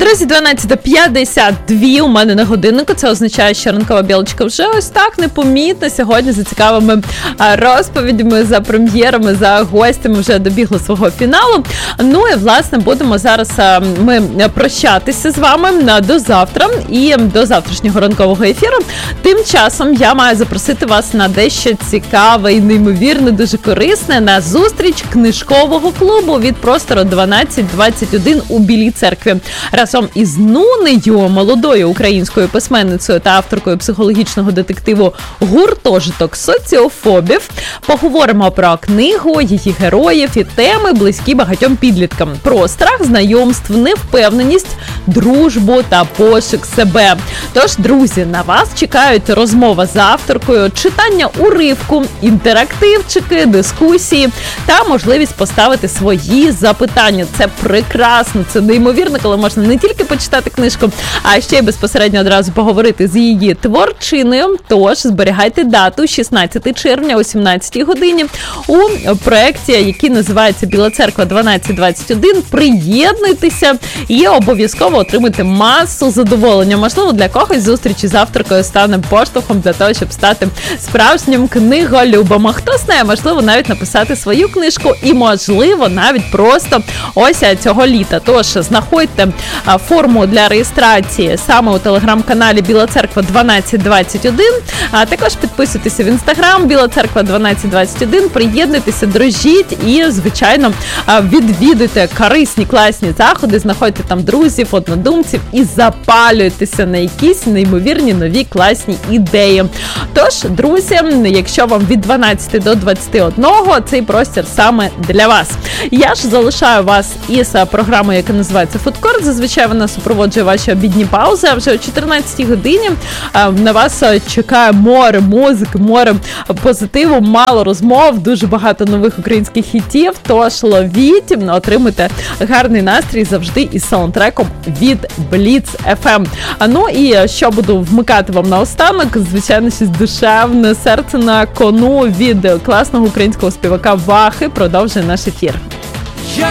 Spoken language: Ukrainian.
Друзі, 12:52 у мене на годиннику. Це означає, що ранкова білочка вже ось так непомітно сьогодні за цікавими розповідями, за прем'єрами, за гостями вже добігли свого фіналу. Ну і, власне, будемо зараз ми прощатися з вами до завтра і до завтрашнього ранкового ефіру. Тим часом я маю запросити вас на дещо цікаве і неймовірне, дуже корисне, на зустріч книжкового клубу від простору 1221 у Білій церкві. Разом із Нунею, молодою українською письменницею та авторкою психологічного детективу «Гуртожиток соціофобів», поговоримо про книгу, її героїв і теми, близькі багатьом підліткам. Про страх знайомств, невпевненість, дружбу та пошук себе. Тож, друзі, на вас чекають розмова з авторкою, читання уривку, інтерактивчики, дискусії та можливість поставити свої запитання. Це прекрасно, це неймовірно, коли можна не тільки почитати книжку, а ще й безпосередньо одразу поговорити з її творчиною. Тож зберігайте дату 16 червня о 17 годині у проєкті, який називається «Біла церква 1221». Приєднуйтеся і обов'язково отримайте масу задоволення. Можливо, для когось зустрічі з авторкою стане поштовхом для того, щоб стати справжнім книголюбом. А хто знає, можливо, навіть написати свою книжку і, можливо, навіть просто ось цього літа. Тож знаходьте форму для реєстрації саме у телеграм-каналі Біла Церква 1221, а також підписуйтеся в інстаграм Біла Церква 1221, приєднуйтеся, дружіть і, звичайно, відвідуйте корисні, класні заходи, знаходьте там друзів, однодумців і запалюйтеся на якісь неймовірні нові класні ідеї. Тож, друзі, якщо вам від 12 до 21, цей простір саме для вас. Я ж залишаю вас із програмою, яка називається «Фудкорт». Зазвичай вона супроводжує ваші обідні паузи, а вже о 14 годині на вас чекає море музики, море позитиву, мало розмов, дуже багато нових українських хітів, тож ловіть, отримуйте гарний настрій завжди із саундтреком від Blitz FM. Ну і що буду вмикати вам наостанок, звичайно, щось душевне, серце на кону від класного українського співака Вахи продовжує наш ефір.